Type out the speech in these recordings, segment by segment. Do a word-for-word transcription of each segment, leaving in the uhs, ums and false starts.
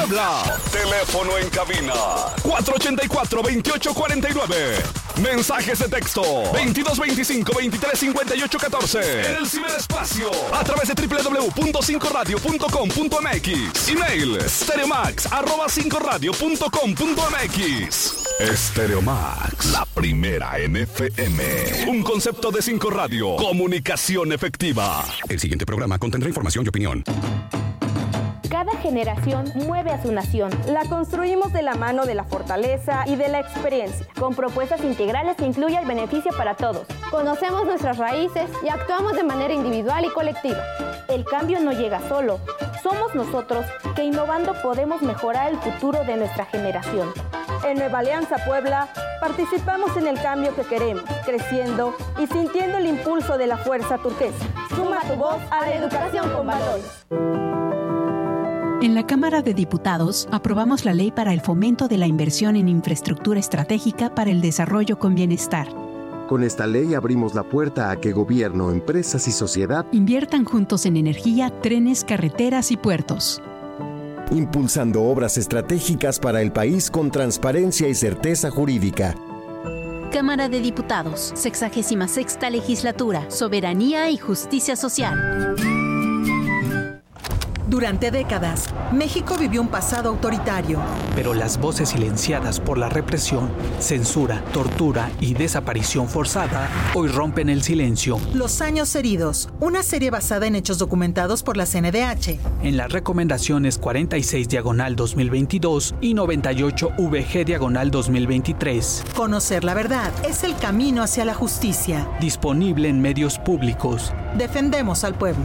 Puebla. Teléfono en cabina cuatro ochenta y cuatro, veintiocho cuarenta y nueve. Mensajes de texto veintidós veinticinco, veintitrés cincuenta y ocho catorce. En el ciberespacio a través de doble u doble u doble u punto cinco radio punto com punto m x. Email stereomax arroba cinco radio punto com punto m x. Stereomax, la primera en F M. Un concepto de Cinco Radio. Comunicación efectiva. El siguiente programa contendrá información y opinión. Cada generación mueve a su nación. La construimos de la mano de la fortaleza y de la experiencia, con propuestas integrales que incluyan el beneficio para todos. Conocemos nuestras raíces y actuamos de manera individual y colectiva. El cambio no llega solo. Somos nosotros que innovando podemos mejorar el futuro de nuestra generación. En Nueva Alianza Puebla, participamos en el cambio que queremos, creciendo y sintiendo el impulso de la fuerza turquesa. Suma tu voz a la educación con valores. En la Cámara de Diputados aprobamos la ley para el fomento de la inversión en infraestructura estratégica para el desarrollo con bienestar. Con esta ley abrimos la puerta a que gobierno, empresas y sociedad inviertan juntos en energía, trenes, carreteras y puertos. Impulsando obras estratégicas para el país con transparencia y certeza jurídica. Cámara de Diputados, sexagésima sexta legislatura, soberanía y justicia social. Durante décadas, México vivió un pasado autoritario. Pero las voces silenciadas por la represión, censura, tortura y desaparición forzada hoy rompen el silencio. Los años heridos, una serie basada en hechos documentados por la C N D H. En las recomendaciones cuarenta y seis diagonal dos mil veintidós y noventa y ocho V G diagonal dos mil veintitrés. Conocer la verdad es el camino hacia la justicia. Disponible en medios públicos. Defendemos al pueblo.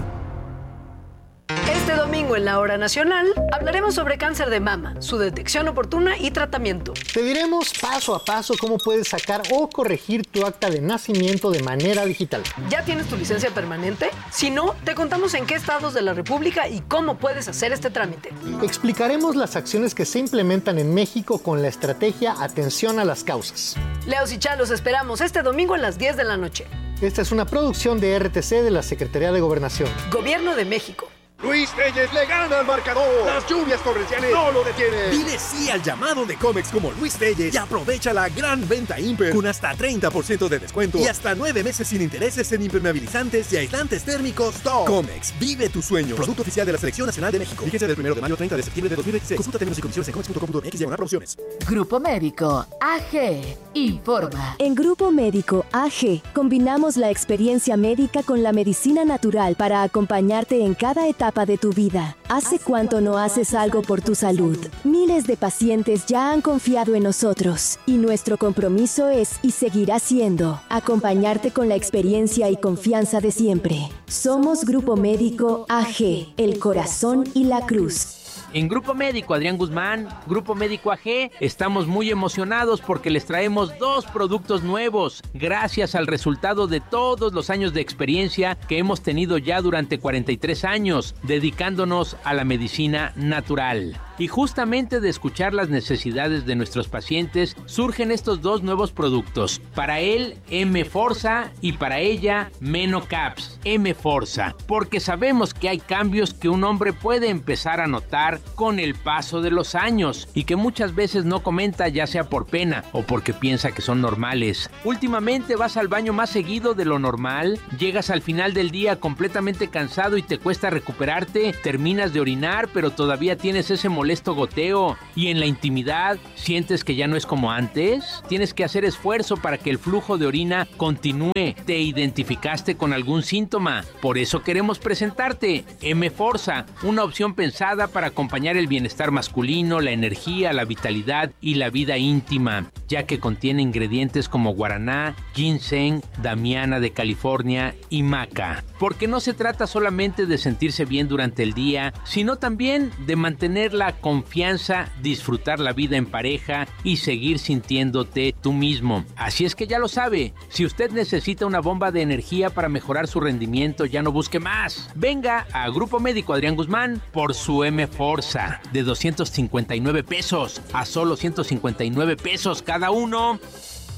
Este domingo en la Hora Nacional hablaremos sobre cáncer de mama, su detección oportuna y tratamiento. Te diremos paso a paso cómo puedes sacar o corregir tu acta de nacimiento de manera digital. ¿Ya tienes tu licencia permanente? Si no, te contamos en qué estados de la República y cómo puedes hacer este trámite. Explicaremos las acciones que se implementan en México con la estrategia Atención a las Causas. Leos y Chá, los esperamos este domingo a las diez de la noche. Esta es una producción de R T C de la Secretaría de Gobernación. Gobierno de México. Luis Reyes le gana al marcador. Las lluvias torrenciales no lo detienen. Dile sí al llamado de Comex como Luis Reyes y aprovecha la gran venta Imper con hasta treinta por ciento de descuento y hasta nueve meses sin intereses en impermeabilizantes y aislantes térmicos top. Comex, vive tu sueño. Producto oficial de la Selección Nacional de México. Vigencia del primero de mayo al treinta de septiembre de dos mil veintiséis. Consulta términos y condiciones en comex punto com punto m x diagonal promociones. Grupo Médico A G informa. En Grupo Médico A G combinamos la experiencia médica con la medicina natural para acompañarte en cada etapa de tu vida. ¿Hace cuánto no haces algo por tu salud? Miles de pacientes ya han confiado en nosotros y nuestro compromiso es y seguirá siendo acompañarte con la experiencia y confianza de siempre. Somos Grupo Médico A G, el corazón y la cruz. En Grupo Médico Adrián Guzmán, Grupo Médico A G, estamos muy emocionados porque les traemos dos productos nuevos, gracias al resultado de todos los años de experiencia que hemos tenido ya durante cuarenta y tres años, dedicándonos a la medicina natural. Y justamente de escuchar las necesidades de nuestros pacientes, surgen estos dos nuevos productos. Para él, M-Forza, y para ella, Menocaps. M-Forza, porque sabemos que hay cambios que un hombre puede empezar a notar con el paso de los años y que muchas veces no comenta, ya sea por pena o porque piensa que son normales. Últimamente vas al baño más seguido de lo normal, llegas al final del día completamente cansado y te cuesta recuperarte, terminas de orinar pero todavía tienes ese molesto goteo y en la intimidad sientes que ya no es como antes. Tienes que hacer esfuerzo para que el flujo de orina continúe. ¿Te identificaste con algún síntoma? Por eso queremos presentarte M-Forza, una opción pensada para acompañar el bienestar masculino, la energía, la vitalidad y la vida íntima, ya que contiene ingredientes como guaraná, ginseng, damiana de California y maca. Porque no se trata solamente de sentirse bien durante el día, sino también de mantener la confianza, disfrutar la vida en pareja y seguir sintiéndote tú mismo. Así es que ya lo sabe, si usted necesita una bomba de energía para mejorar su rendimiento, ya no busque más. Venga a Grupo Médico Adrián Guzmán por su M-Forza de doscientos cincuenta y nueve pesos a solo ciento cincuenta y nueve pesos cada uno.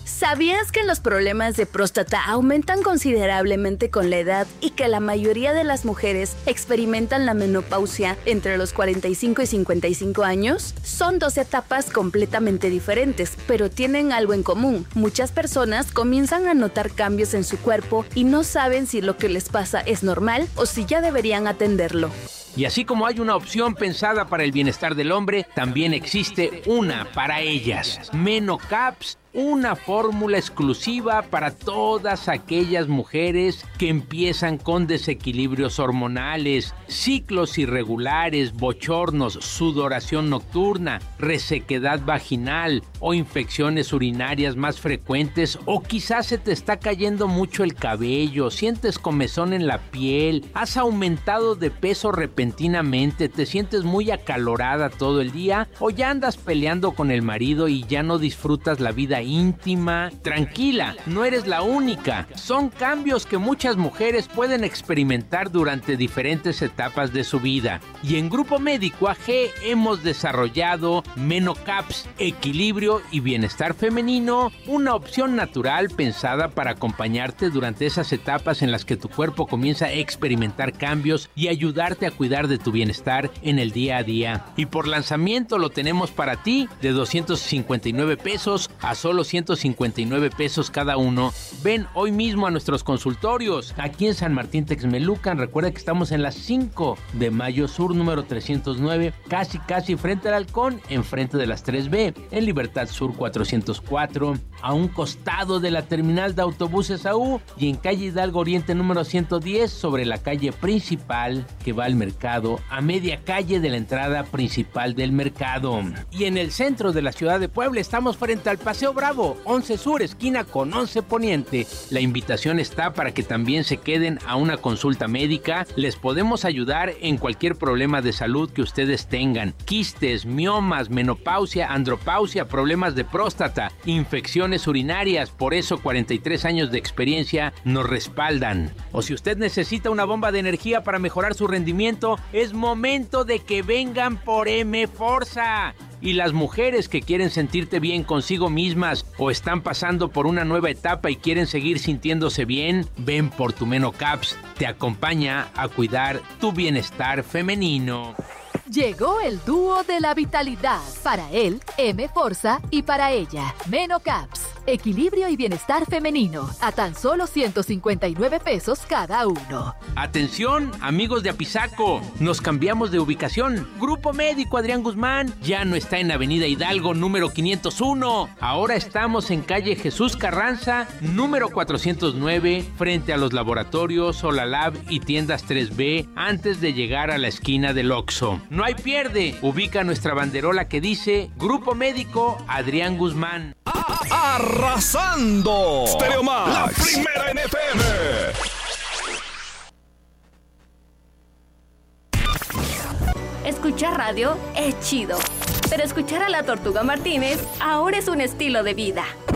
¿Sabías que los problemas de próstata aumentan considerablemente con la edad y que la mayoría de las mujeres experimentan la menopausia entre los cuarenta y cinco y cincuenta y cinco años? Son dos etapas completamente diferentes, pero tienen algo en común. Muchas personas comienzan a notar cambios en su cuerpo y no saben si lo que les pasa es normal o si ya deberían atenderlo. Y así como hay una opción pensada para el bienestar del hombre, también existe una para ellas. Menocaps, una fórmula exclusiva para todas aquellas mujeres que empiezan con desequilibrios hormonales, ciclos irregulares, bochornos, sudoración nocturna, resequedad vaginal o infecciones urinarias más frecuentes, o quizás se te está cayendo mucho el cabello, sientes comezón en la piel, has aumentado de peso repentinamente, te sientes muy acalorada todo el día, o ya andas peleando con el marido y ya no disfrutas la vida íntima. Tranquila, no eres la única. Son cambios que muchas mujeres pueden experimentar durante diferentes etapas de su vida. Y en Grupo Médico A G hemos desarrollado Menocaps, equilibrio y bienestar femenino, una opción natural pensada para acompañarte durante esas etapas en las que tu cuerpo comienza a experimentar cambios y ayudarte a cuidar de tu bienestar en el día a día. Y por lanzamiento lo tenemos para ti de doscientos cincuenta y nueve pesos a solo ciento cincuenta y nueve pesos cada uno. Ven hoy mismo a nuestros consultorios aquí en San Martín Texmelucan. Recuerda que estamos en la cinco de Mayo Sur, número trescientos nueve, casi casi frente al Halcón, enfrente de las tres B, en Libertad Sur cuatrocientos cuatro, a un costado de la terminal de autobuses A U, y en calle Hidalgo Oriente número ciento diez, sobre la calle principal que va al mercado, a media calle de la entrada principal del mercado. Y en el centro de la ciudad de Puebla estamos frente al Paseo Bravo, once Sur, esquina con once Poniente. La invitación está para que también se queden a una consulta médica. Les podemos ayudar en cualquier problema de salud que ustedes tengan: quistes, miomas, menopausia, andropausia, problemas de próstata, infecciones urinarias. Por eso cuarenta y tres años de experiencia nos respaldan. O si usted necesita una bomba de energía para mejorar su rendimiento, es momento de que vengan por M-Forza. Y las mujeres que quieren sentirte bien consigo mismas o están pasando por una nueva etapa y quieren seguir sintiéndose bien, ven por tu Menocaps. Te acompaña a cuidar tu bienestar femenino. Llegó el dúo de la vitalidad. Para él, M-Forza, y para ella, Menocaps. Equilibrio y bienestar femenino. A tan solo ciento cincuenta y nueve pesos cada uno. Atención, amigos de Apizaco. Nos cambiamos de ubicación. Grupo Médico Adrián Guzmán ya no está en Avenida Hidalgo número quinientos uno. Ahora estamos en calle Jesús Carranza número cuatrocientos nueve, frente a los laboratorios Solalab y tiendas tres B, antes de llegar a la esquina del Oxxo. No hay pierde. Ubica nuestra banderola que dice Grupo Médico Adrián Guzmán. Arrasando. Stereo Max, la primera en F M. Escuchar radio es chido, pero escuchar a la Tortuga Martínez ahora es un estilo de vida.